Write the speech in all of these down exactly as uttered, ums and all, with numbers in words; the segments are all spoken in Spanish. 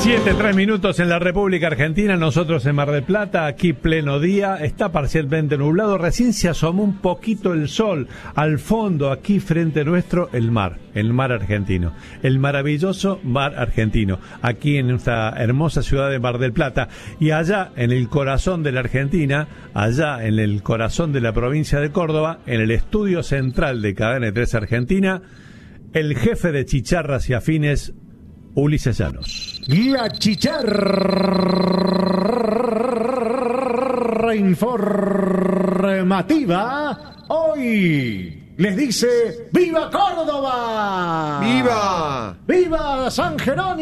Siete, tres minutos en la República Argentina, nosotros en Mar del Plata, aquí pleno día, está parcialmente nublado, recién se asomó un poquito el sol, al fondo, aquí frente nuestro, el mar, el mar argentino, el maravilloso mar argentino, aquí en esta hermosa ciudad de Mar del Plata, y allá en el corazón de la Argentina, allá en el corazón de la provincia de Córdoba, en el estudio central de Cadena tres Argentina, el jefe de chicharras y afines, Ulises Llanos. La chicharra informativa hoy les dice ¡Viva Córdoba! ¡Viva! ¡Viva San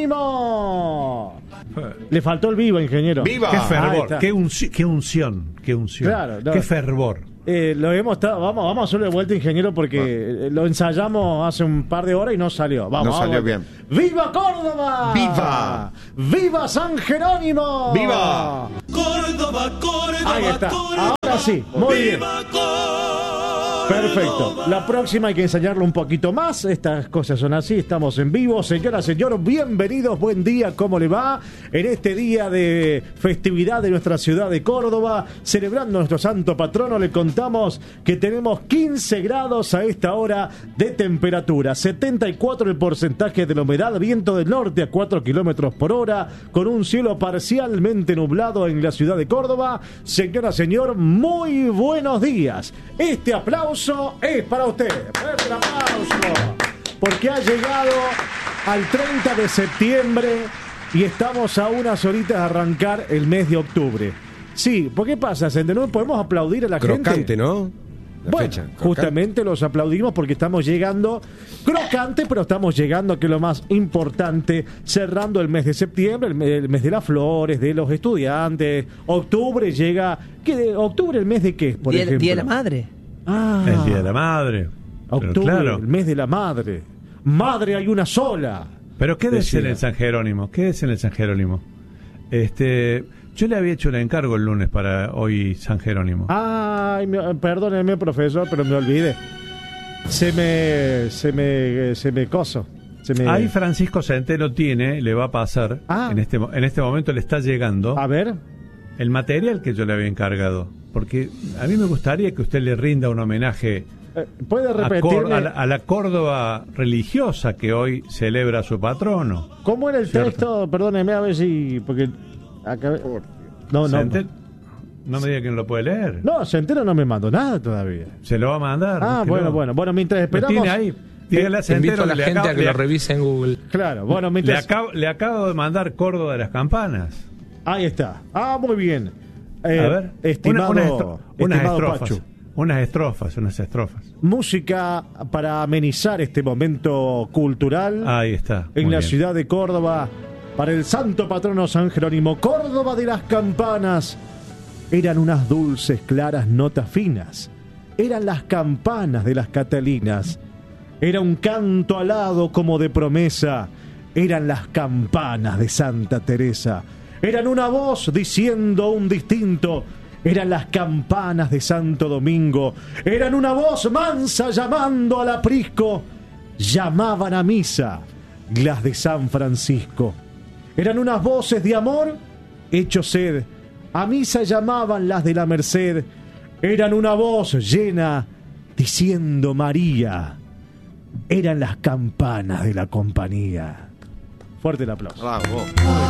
Jerónimo! Le faltó el viva, ingeniero. ¡Viva! ¡Qué fervor! ¡Qué, unci- qué unción! ¡Qué unción! Claro, no. ¡Qué fervor! Eh, lo hemos estado, vamos, vamos a hacerle de vuelta, ingeniero, porque lo ensayamos hace un par de horas y no salió. Vamos, No vamos. salió bien. ¡Viva Córdoba! ¡Viva! ¡Viva San Jerónimo! ¡Viva! Córdoba, Córdoba, Ahí está. Córdoba. Ahora sí, muy bien. ¡Viva Córdoba! Perfecto. La próxima hay que ensayarlo un poquito más. Estas cosas son así. Estamos en vivo. Señoras, señores, bienvenidos. Buen día. ¿Cómo le va? En este día de festividad de nuestra ciudad de Córdoba, celebrando nuestro santo patrono, le contamos que tenemos quince grados a esta hora de temperatura. setenta y cuatro el porcentaje de la humedad. Viento del norte a cuatro kilómetros por hora. Con un cielo parcialmente nublado en la ciudad de Córdoba. Señora, señor, muy buenos días. Este aplauso es para usted. Fuerte el aplauso. Porque ha llegado al treinta de septiembre y estamos a unas horitas de arrancar el mes de octubre. Sí, ¿por qué pasa? ¿No podemos aplaudir a la gente? Crocante, ¿no? La Bueno, fecha. Crocante. justamente los aplaudimos porque estamos llegando crocante, pero estamos llegando, que es lo más importante, cerrando el mes de septiembre, el mes, el mes de las flores, de los estudiantes. Octubre llega... ¿qué de, ¿Octubre el mes de qué, por Día, ejemplo? Día de la Madre. Ah, El Día de la Madre. Pero octubre, claro. el mes de la madre. Madre hay una sola. Pero quédese Decía. en el San Jerónimo, quédese en el San Jerónimo. Este, yo le había hecho el encargo el lunes para hoy San Jerónimo. Ay, me- perdóneme, profesor, pero me olvidé. Se me... Se me... Se me coso. Se me... Ahí Francisco Centeno tiene, le va a pasar, Ah. en este mo- en este momento le está llegando A ver... el material que yo le había encargado. Porque a mí me gustaría que usted le rinda un homenaje eh, ¿Puede a, Cor- repetirme a la, a la Córdoba religiosa que hoy celebra a su patrono. cómo era el Cierto. texto? Perdóneme a ver si... Porque... acá- No, no. Centen- no me diga que no lo puede leer. No, Centeno no me mandó nada todavía. Se lo va a mandar. Ah, búsquelo. bueno, bueno. Bueno, mientras Lo esperamos... tiene ahí. Dígale a Te invito Centeno a la que le gente acabo- a que le- lo revise en Google. Claro, bueno, Le mientras... acabo, le acabo de mandar Córdoba de las Campanas. Ahí está. Ah, muy bien. Eh, A ver, estimado, una- unas estro- unas estimado estrofas. Pachu. Unas estrofas, unas estrofas. Música para amenizar este momento cultural Ahí está. en muy la bien. ciudad de Córdoba para el santo patrono San Jerónimo. Córdoba de las campanas. Eran unas dulces, claras notas finas. Eran las campanas de las Catalinas. Era un canto alado como de promesa. Eran las campanas de Santa Teresa. Eran una voz diciendo un distinto. Eran las campanas de Santo Domingo. Eran una voz mansa llamando al aprisco. Llamaban a misa las de San Francisco. Eran unas voces de amor hecho sed. A misa llamaban las de la Merced. Eran una voz llena diciendo María. Eran las campanas de la compañía. Fuerte el aplauso. Bravo.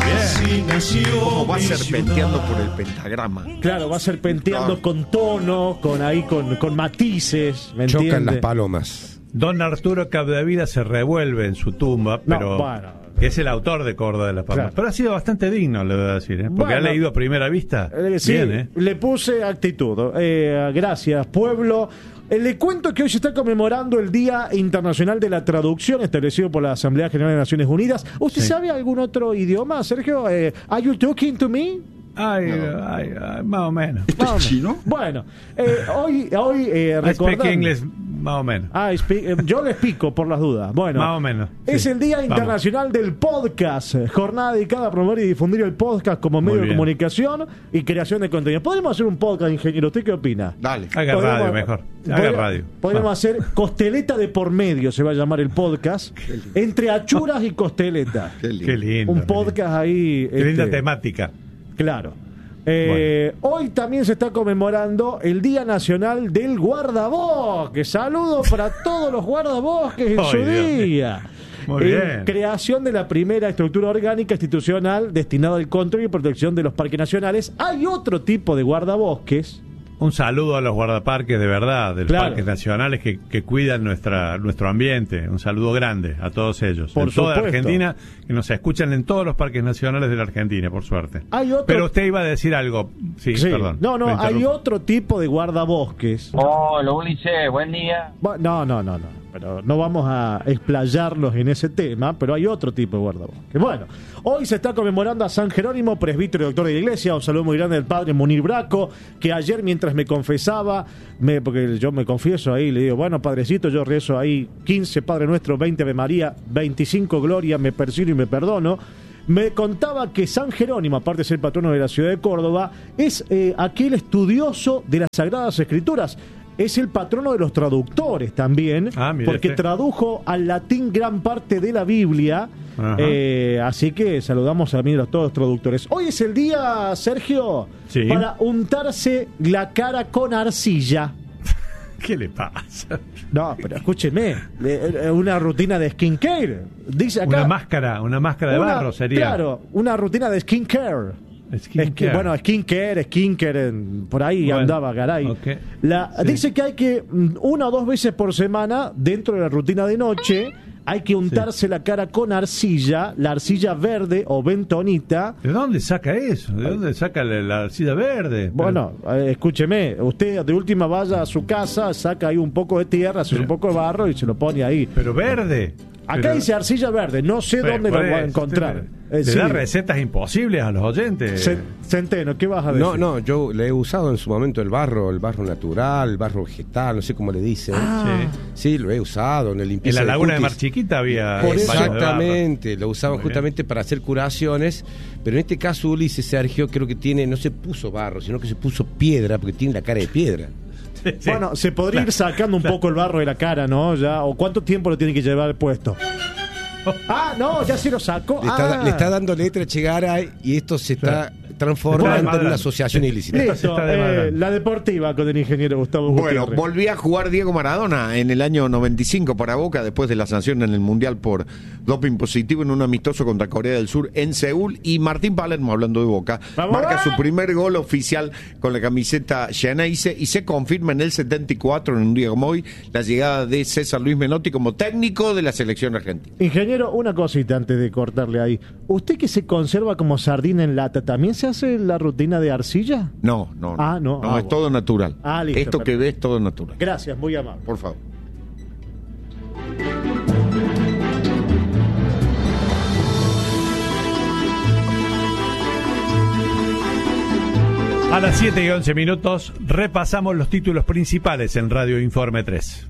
Así nació Como va mi serpenteando ciudad. por el pentagrama. Claro, va serpenteando Claro. con tono, con ahí, con, con matices, ¿me Chocan entiende? las palomas. Don Arturo Capdevila se revuelve en su tumba, No, pero bueno. que es el autor de Córdoba de las Palmas. Claro. Pero ha sido bastante digno, le voy a decir, ¿eh? porque Bueno. ha leído a primera vista. Eh, sí, Bien, ¿eh? le puse actitud. Eh, gracias, pueblo. Eh, le cuento que hoy se está conmemorando el Día Internacional de la Traducción, establecido por la Asamblea General de Naciones Unidas. ¿Usted Sí. sabe algún otro idioma, Sergio? Eh, ¿Are you talking to me? Ay, ay, ay, más o menos. Más o menos. chino? Bueno, eh, hoy, hoy eh, I speak recordando... English Más o menos. Ah, expi- yo les pico por las dudas. Bueno, Más o menos. Es Sí. el Día Vamos. Internacional del Podcast, jornada dedicada a promover y difundir el podcast como Muy medio de bien. comunicación y creación de contenido. ¿Podemos hacer un podcast, ingeniero? ¿Usted qué opina? Dale. Haga Podemos- radio mejor. Haga podemos- radio. Podemos Ah. hacer costeleta de por medio, se va a llamar el podcast. Entre achuras y costeleta. Qué lindo. Qué lindo. Un qué podcast ahí. lindo. Qué linda este, temática. Claro. Eh, Hoy también se está conmemorando el Día Nacional del Guardabosques. Saludos para todos los guardabosques en Ay, su Dios mío. día. Muy En bien. creación de la primera estructura orgánica institucional destinada al control y protección de los parques nacionales. Hay otro tipo de guardabosques. Un saludo a los guardaparques de verdad, de los Claro. parques nacionales que, que cuidan nuestra nuestro ambiente. Un saludo grande a todos ellos. Por en toda la supuesto. Argentina, que nos escuchan en todos los parques nacionales de la Argentina, por suerte. Hay otro- Pero usted iba a decir algo. Sí, Sí. perdón. No, no, me hay interrumpo. otro tipo de guardabosques. Hola Ulises, buen día. Bu- No, no, no, no. Pero no vamos a explayarlos en ese tema, pero hay otro tipo de guardabosques. Bueno, hoy se está conmemorando a San Jerónimo, presbítero y doctor de la iglesia. Un saludo muy grande del padre Munir Braco, que ayer mientras me confesaba, me, porque yo me confieso ahí, le digo, bueno, padrecito, yo rezo ahí quince Padre Nuestro, veinte Ave María, veinticinco Gloria, me persigno y me perdono. Me contaba que San Jerónimo, aparte de ser patrono de la ciudad de Córdoba, es eh, aquel estudioso de las Sagradas Escrituras. Es el patrono de los traductores también, Ah, mire porque usted. tradujo al latín gran parte de la Biblia. Ajá. Eh, así que saludamos a mí a todos los traductores. Hoy es el día, Sergio, Sí. para untarse la cara con arcilla. ¿Qué le pasa? No, pero escúcheme, eh, una rutina de skincare. Dice acá. Una máscara, una máscara de una- barro sería. Claro, una rutina de skincare. Skincare. Es que, bueno, skincare, skincare, en- por ahí Bueno, andaba, caray. ok. La, Sí. Dice que hay que, mm, una o dos veces por semana, dentro de la rutina de noche, hay que untarse la cara con arcilla, la arcilla verde o bentonita. ¿De dónde saca eso? ¿De dónde saca la, la arcilla verde? Bueno, eh, escúcheme, usted de última vaya a su casa, saca ahí un poco de tierra, hace un poco de barro y se lo pone ahí. Pero, pero verde. Acá Pero- dice arcilla verde, no sé Pero, dónde lo por voy a eso, encontrar. usted Eh, Le sí. da recetas imposibles a los oyentes. Ce- Centeno, ¿qué vas a decir? No, no, yo le he usado en su momento el barro, el barro natural, el barro vegetal, no sé cómo le dicen. Ah. Sí, lo he usado en el En limpieza la de laguna de cutis. Mar Chiquita había. Por baños eso- de barro. Exactamente, lo usaban Muy bien. justamente para hacer curaciones, pero en este caso Ulises Sergio creo que tiene, no se puso barro, sino que se puso piedra, porque tiene la cara de piedra. Sí. Bueno, se podría ir sacando un poco el barro de la cara, ¿no? Ya, ¿o cuánto tiempo lo tiene que llevar puesto? Ah, no, ya se lo sacó. Le está, Ah. le está dando letra a Chegaray y esto se está transformando en una asociación ilícita. Esto se Listo, está eh, desmadrando. la deportiva con el ingeniero Gustavo Bueno, Gutiérrez. volví a jugar Diego Maradona en el año noventa y cinco para Boca después de la sanción en el Mundial por doping positivo en un amistoso contra Corea del Sur en Seúl, y Martín Palermo, hablando de Boca, ¡Vamos! marca su primer gol oficial con la camiseta Xeneize y se confirma en el setenta y cuatro, en un día como hoy, la llegada de César Luis Menotti como técnico de la selección argentina. Ingeniero, una cosita antes de cortarle ahí. ¿Usted que se conserva como sardina en lata, también se hace la rutina de arcilla? No, no, Ah, no. Ah, es bueno. todo natural. Ah, listo, Esto que perfecto. ves, todo natural. Gracias, muy amable. Por favor. A las siete y once minutos repasamos los títulos principales en Radio Informe tres.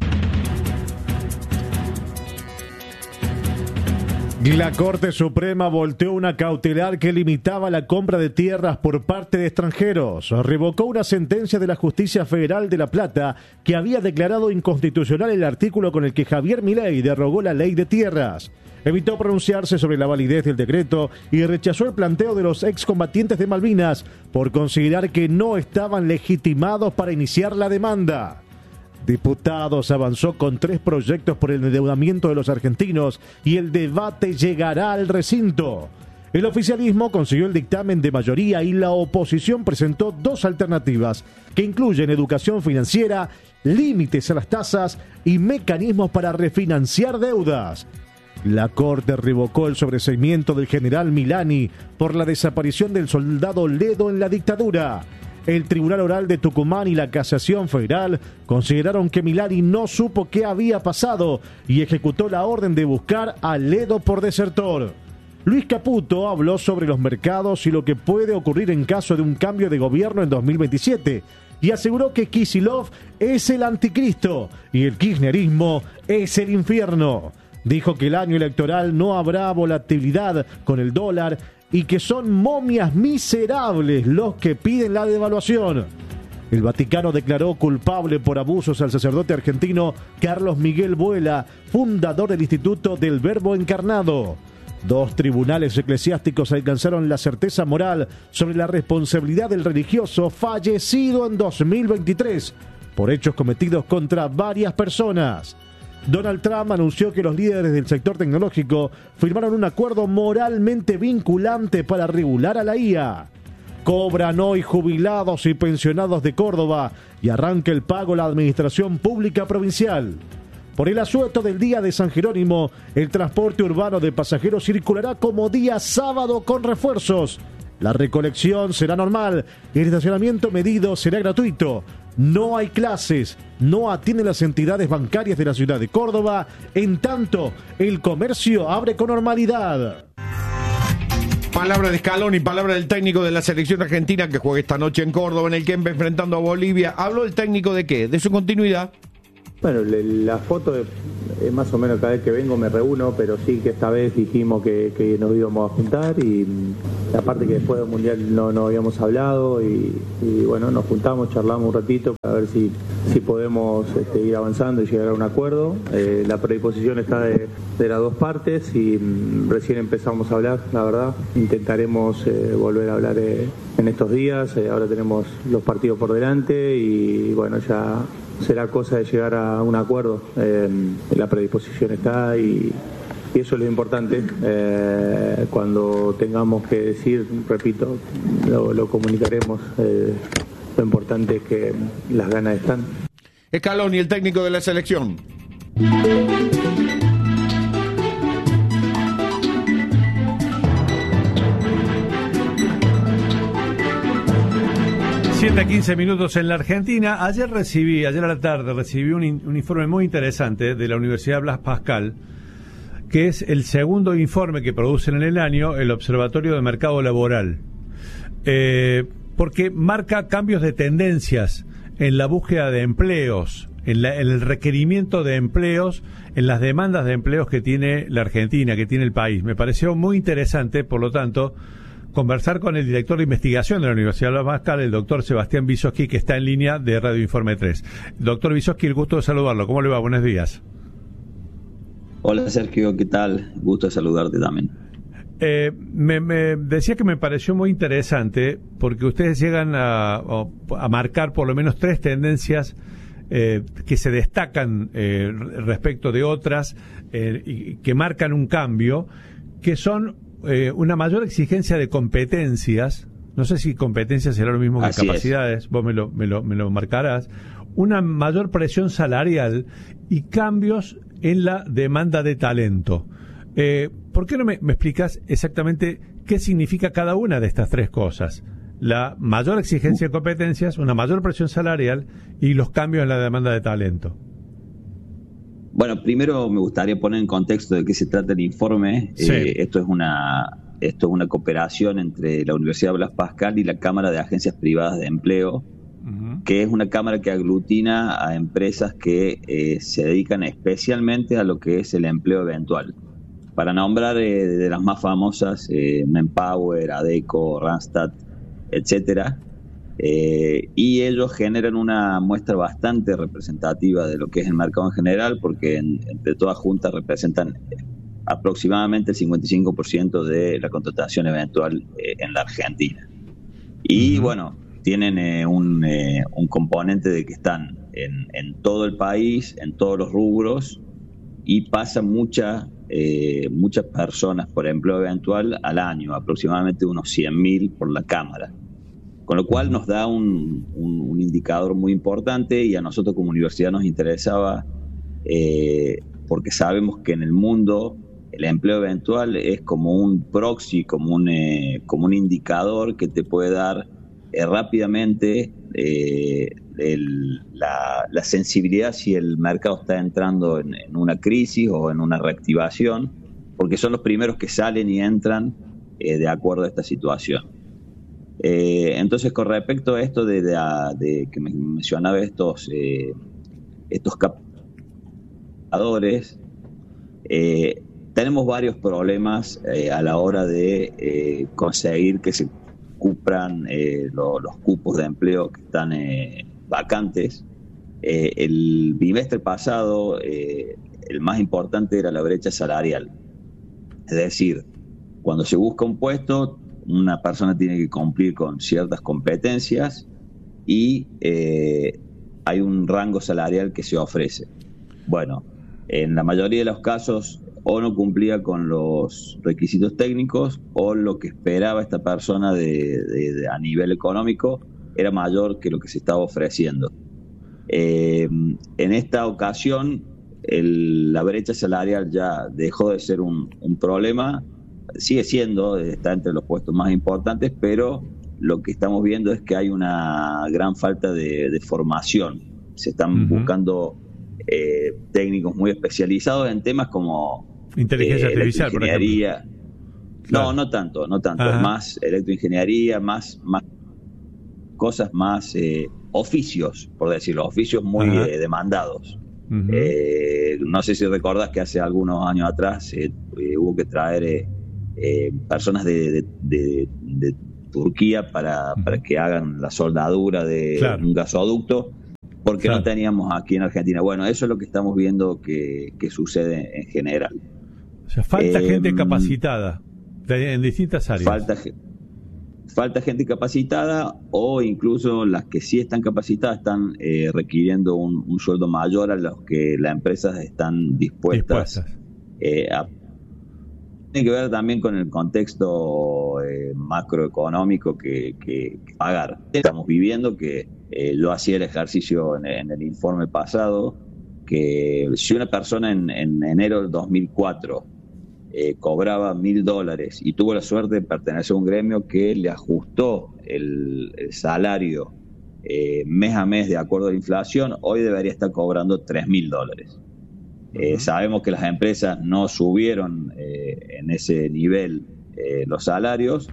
La Corte Suprema volteó una cautelar que limitaba la compra de tierras por parte de extranjeros. Revocó una sentencia de la Justicia Federal de La Plata que había declarado inconstitucional el artículo con el que Javier Milei derogó la ley de tierras. Evitó pronunciarse sobre la validez del decreto y rechazó el planteo de los excombatientes de Malvinas por considerar que no estaban legitimados para iniciar la demanda. Diputados avanzó con tres proyectos por el endeudamiento de los argentinos y el debate llegará al recinto. El oficialismo consiguió el dictamen de mayoría y la oposición presentó dos alternativas que incluyen educación financiera, límites a las tasas y mecanismos para refinanciar deudas. La Corte revocó el sobreseimiento del general Milani por la desaparición del soldado Ledo en la dictadura. El Tribunal Oral de Tucumán y la Casación Federal consideraron que Milani no supo qué había pasado y ejecutó la orden de buscar a Ledo por desertor. Luis Caputo habló sobre los mercados y lo que puede ocurrir en caso de un cambio de gobierno en dos mil veintisiete y aseguró que Kicillof es el anticristo y el kirchnerismo es el infierno. Dijo que el año electoral no habrá volatilidad con el dólar y que son momias miserables los que piden la devaluación. El Vaticano declaró culpable por abusos al sacerdote argentino Carlos Miguel Vuela, fundador del Instituto del Verbo Encarnado. Dos tribunales eclesiásticos alcanzaron la certeza moral sobre la responsabilidad del religioso fallecido en dos mil veintitrés por hechos cometidos contra varias personas. Donald Trump anunció que los líderes del sector tecnológico firmaron un acuerdo moralmente vinculante para regular a la I A. Cobran hoy jubilados y pensionados de Córdoba y arranca el pago a la Administración Pública Provincial. Por el asueto del Día de San Jerónimo, el transporte urbano de pasajeros circulará como día sábado con refuerzos. La recolección será normal, el estacionamiento medido será gratuito. No hay clases, no atienden las entidades bancarias de la ciudad de Córdoba. En tanto, el comercio abre con normalidad. Palabra de Scaloni, palabra del técnico de la selección argentina que juega esta noche en Córdoba en el Kempe enfrentando a Bolivia. ¿Habló el técnico de qué? ¿De su continuidad? Bueno, la foto es, es más o menos cada vez que vengo me reúno, pero sí que esta vez dijimos que, que nos íbamos a juntar y aparte que después del Mundial no, no habíamos hablado y, y bueno, nos juntamos, charlamos un ratito para ver si, si podemos este, ir avanzando y llegar a un acuerdo. Eh, la predisposición está de, de las dos partes y mm, recién empezamos a hablar, la verdad. Intentaremos eh, volver a hablar eh, en estos días, eh, ahora tenemos los partidos por delante y bueno, ya será cosa de llegar a un acuerdo. Eh, la predisposición está y, y eso es lo importante. Eh, cuando tengamos que decir, repito, lo, lo comunicaremos. Eh, lo importante es que las ganas están. Scaloni, el técnico de la selección. siete a quince minutos en la Argentina. Ayer recibí, ayer a la tarde, recibí un, in, un informe muy interesante de la Universidad Blas Pascal, que es el segundo informe que producen en el año el Observatorio de Mercado Laboral. Eh, porque marca cambios de tendencias en la búsqueda de empleos, en, la, en el requerimiento de empleos, en las demandas de empleos que tiene la Argentina, que tiene el país. Me pareció muy interesante, por lo tanto, conversar con el director de investigación de la Universidad de Blas Pascal, el doctor Sebastián Visoski, que está en línea de Radio Informe tres. Doctor Visoski, el gusto de saludarlo. ¿Cómo le va? Buenos días. Hola Sergio, ¿qué tal? Gusto de saludarte también. Eh, me, me decía que me pareció muy interesante porque ustedes llegan a, a marcar por lo menos tres tendencias eh, que se destacan eh, respecto de otras eh, y que marcan un cambio, que son eh, una mayor exigencia de competencias. No sé si competencias será lo mismo que Así capacidades, es. vos me lo, me, lo, me lo marcarás. Una mayor presión salarial y cambios en la demanda de talento. Eh, ¿Por qué no me, me explicas exactamente qué significa cada una de estas tres cosas? La mayor exigencia de competencias, una mayor presión salarial y los cambios en la demanda de talento. Bueno, primero me gustaría poner en contexto de qué se trata el informe. Sí. Eh, esto es una esto es una cooperación entre la Universidad Blas Pascal y la Cámara de Agencias Privadas de Empleo, uh-huh. que es una cámara que aglutina a empresas que eh, se dedican especialmente a lo que es el empleo eventual. Para nombrar eh, de las más famosas, eh, Manpower, Adecco, Randstad, etcétera, eh, y ellos generan una muestra bastante representativa de lo que es el mercado en general, porque en, entre todas juntas representan aproximadamente el cincuenta y cinco por ciento de la contratación eventual eh, en la Argentina. Y uh-huh. bueno, tienen eh, un, eh, un componente de que están en, en todo el país, en todos los rubros, y pasa mucha Eh, muchas personas por empleo eventual al año, aproximadamente unos cien mil por la Cámara, con lo cual nos da un, un, un indicador muy importante, y a nosotros como universidad nos interesaba eh, porque sabemos que en el mundo el empleo eventual es como un proxy, como un, eh, como un indicador que te puede dar eh, rápidamente eh, el, la, la sensibilidad si el mercado está entrando en, en una crisis o en una reactivación, porque son los primeros que salen y entran eh, de acuerdo a esta situación. Eh, entonces, con respecto a esto de, de, de que me mencionaba estos, eh, estos captadores, eh, tenemos varios problemas eh, a la hora de eh, conseguir que se cupran eh, lo, los cupos de empleo que están eh, vacantes. Eh, el bimestre pasado, eh, el más importante era la brecha salarial. Es decir, cuando se busca un puesto, una persona tiene que cumplir con ciertas competencias y eh, hay un rango salarial que se ofrece. Bueno, en la mayoría de los casos o no cumplía con los requisitos técnicos o lo que esperaba esta persona de, de, de, a nivel económico era mayor que lo que se estaba ofreciendo. Eh, en esta ocasión el, la brecha salarial ya dejó de ser un, un problema, sigue siendo, está entre los puestos más importantes, pero lo que estamos viendo es que hay una gran falta de, de formación. Se están uh-huh. buscando eh, técnicos muy especializados en temas como inteligencia eh, artificial, por ejemplo. No, no tanto, no tanto. Ajá. Más electroingeniería, más, más cosas más eh, oficios, por decirlo, oficios muy eh, demandados. Uh-huh. Eh, no sé si recordás que hace algunos años atrás eh, eh, hubo que traer eh, eh, personas de, de, de, de Turquía para, uh-huh. para que hagan la soldadura de claro. un gasoducto, porque claro. no teníamos aquí en Argentina. Bueno, eso es lo que estamos viendo que, que sucede en general. O sea, falta eh, gente capacitada en distintas áreas. Falta, falta gente capacitada, o incluso las que sí están capacitadas están eh, requiriendo un, un sueldo mayor a los que las empresas están dispuestas, dispuestas. Eh, a... Tiene que ver también con el contexto eh, macroeconómico que, que, que pagar. Estamos viviendo que eh, yo hacía el ejercicio en, en el informe pasado, que si una persona en, en enero del dos mil cuatro eh, cobraba mil dólares y tuvo la suerte de pertenecer a un gremio que le ajustó el, el salario eh, mes a mes de acuerdo a la inflación, hoy debería estar cobrando tres mil dólares. Eh, sabemos que las empresas no subieron eh, en ese nivel eh, los salarios,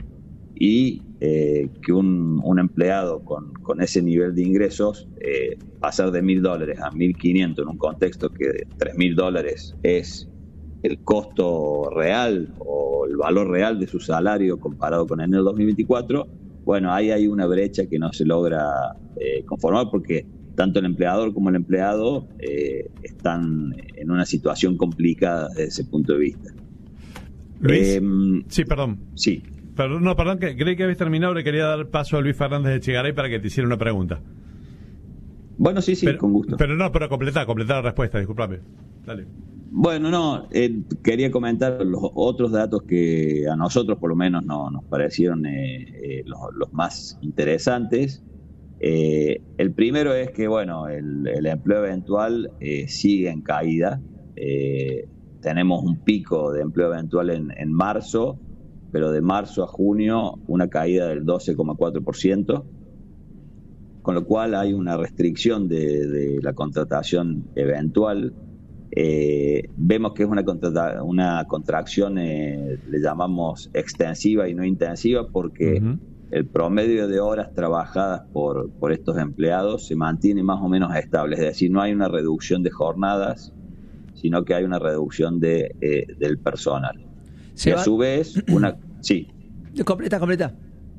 y eh, que un, un empleado con, con ese nivel de ingresos eh, pasar de mil dólares a mil quinientos en un contexto que tres mil dólares es el costo real o el valor real de su salario comparado con enero dos mil veinticuatro, bueno, ahí hay una brecha que no se logra eh, conformar, porque tanto el empleador como el empleado eh, están en una situación complicada desde ese punto de vista. Luis, eh, sí, perdón. Sí. Perdón, no, perdón, que creí que habías terminado. Le quería dar paso a Luis Fernández de Echegaray para que te hiciera una pregunta. Bueno, sí, sí, pero, con gusto. Pero no, pero completar, completar la respuesta, discúlpame. Dale. Bueno, no, eh, quería comentar los otros datos que a nosotros por lo menos no, nos parecieron eh, eh, los, los más interesantes. Eh, el primero es que, bueno, el, el empleo eventual eh, sigue en caída. Eh, tenemos un pico de empleo eventual en, en marzo, pero de marzo a junio una caída del doce coma cuatro por ciento, con lo cual hay una restricción de, de la contratación eventual. Eh, vemos que es una, contrata- una contracción, eh, le llamamos extensiva y no intensiva, porque uh-huh. el promedio de horas trabajadas por, por estos empleados se mantiene más o menos estable, es decir, no hay una reducción de jornadas, sino que hay una reducción de, eh, del personal. Y a su vez, una... Sí. Completa, completa.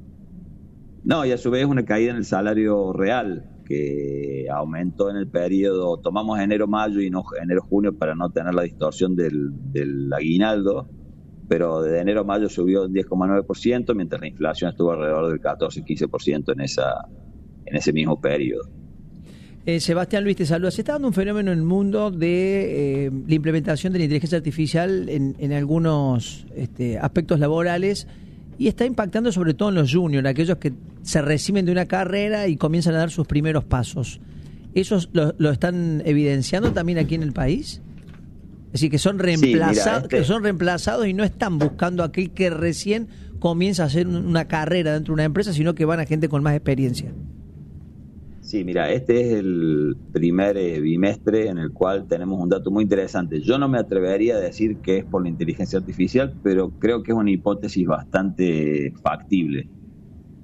No, y a su vez una caída en el salario real, que aumentó en el periodo, tomamos enero-mayo y no enero-junio para no tener la distorsión del, del aguinaldo, pero de enero a mayo subió un diez coma nueve por ciento, mientras la inflación estuvo alrededor del catorce a quince por ciento en, esa, en ese mismo periodo. Eh, Sebastián, Luis, te saluda. Se está dando un fenómeno en el mundo de eh, la implementación de la inteligencia artificial en, en algunos este, aspectos laborales, y está impactando sobre todo en los juniors, aquellos que se reciben de una carrera y comienzan a dar sus primeros pasos. ¿Esos lo, lo están evidenciando también aquí en el país? Es decir, que son reemplazados, sí, mira, este... que son reemplazados y no están buscando a aquel que recién comienza a hacer una carrera dentro de una empresa, sino que van a gente con más experiencia. Sí, mira, este es el primer eh, bimestre en el cual tenemos un dato muy interesante. Yo no me atrevería a decir que es por la inteligencia artificial, pero creo que es una hipótesis bastante factible.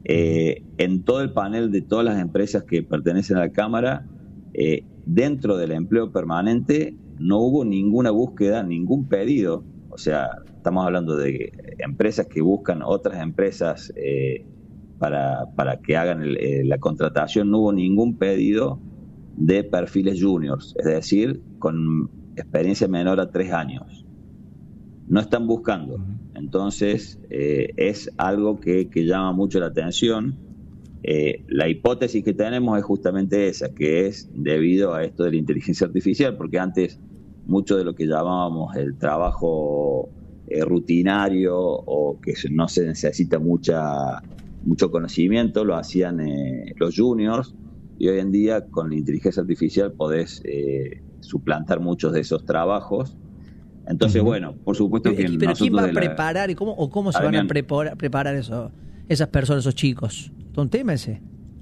Eh, en todo el panel de todas las empresas que pertenecen a la Cámara, eh, dentro del empleo permanente no hubo ninguna búsqueda, ningún pedido. O sea, estamos hablando de empresas que buscan otras empresas eh, para, para que hagan el, eh, la contratación. No hubo ningún pedido de perfiles juniors, es decir, con experiencia menor a tres años. No están buscando. Entonces, eh, es algo que, que llama mucho la atención. Eh, la hipótesis que tenemos es justamente esa, que es debido a esto de la inteligencia artificial, porque antes mucho de lo que llamábamos el trabajo eh, rutinario o que no se necesita mucha mucho conocimiento lo hacían eh, los juniors, y hoy en día con la inteligencia artificial podés eh, suplantar muchos de esos trabajos. Entonces, uh-huh. bueno, por supuesto que pero nosotros... ¿quién va a la... preparar y cómo, o cómo se Adrián, van a preparar, preparar eso, esas personas, esos chicos? ¿Es un tema ese?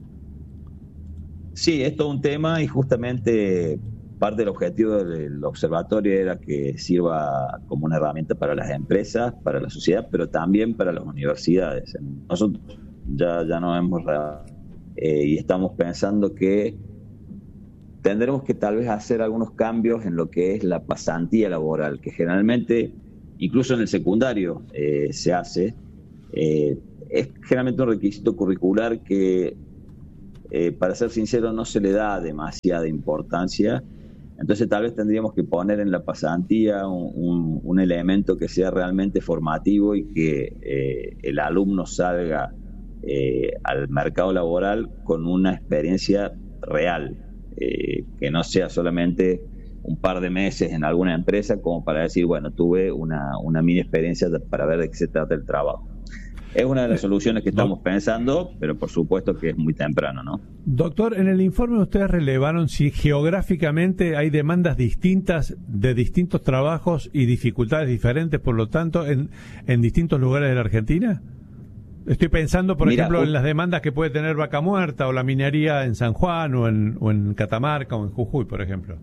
Sí, es todo un tema, y justamente parte del objetivo del observatorio era que sirva como una herramienta para las empresas, para la sociedad, pero también para las universidades. Nosotros ya, ya nos hemos... Eh, y estamos pensando que tendremos que tal vez hacer algunos cambios en lo que es la pasantía laboral, que generalmente, incluso en el secundario, eh, se hace. Eh, es generalmente un requisito curricular que, eh, para ser sincero, no se le da demasiada importancia. Entonces tal vez tendríamos que poner en la pasantía un, un, un elemento que sea realmente formativo y que eh, el alumno salga eh, al mercado laboral con una experiencia real. Eh, que no sea solamente un par de meses en alguna empresa como para decir, bueno, tuve una, una mini experiencia para ver de qué se trata el trabajo. Es una de las soluciones que estamos pensando, pero por supuesto que es muy temprano, ¿no? Doctor, en el informe ustedes relevaron si geográficamente hay demandas distintas de distintos trabajos y dificultades diferentes, por lo tanto, en, en distintos lugares de la Argentina. Estoy pensando, por Mira, ejemplo, en las demandas que puede tener Vaca Muerta o la minería en San Juan o en, o en Catamarca o en Jujuy, por ejemplo.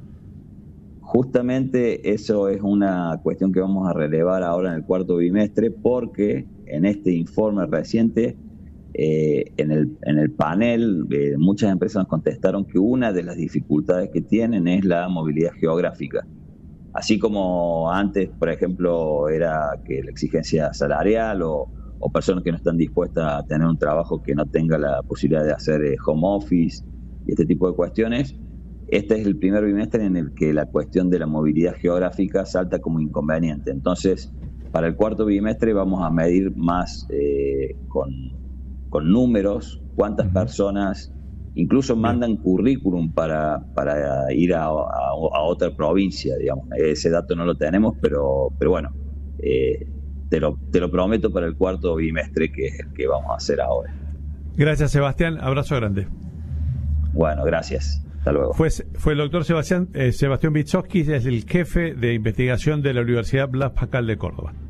Justamente eso es una cuestión que vamos a relevar ahora en el cuarto bimestre, porque en este informe reciente, eh, en, el, en el panel, eh, muchas empresas nos contestaron que una de las dificultades que tienen es la movilidad geográfica. Así como antes, por ejemplo, era que la exigencia salarial o o personas que no están dispuestas a tener un trabajo que no tenga la posibilidad de hacer home office y este tipo de cuestiones. Este es el primer bimestre en el que la cuestión de la movilidad geográfica salta como inconveniente. Entonces, para el cuarto bimestre vamos a medir más eh, con, con números cuántas personas incluso mandan currículum para, para ir a, a, a otra provincia, digamos. Ese dato no lo tenemos, pero, pero bueno, eh, Te lo, te lo prometo para el cuarto bimestre, que es el que vamos a hacer ahora. Gracias, Sebastián. Abrazo grande. Bueno, gracias. Hasta luego. Fue, fue el doctor Sebastián, eh, Sebastián Bitzowski, es el jefe de investigación de la Universidad Blas Pascal de Córdoba.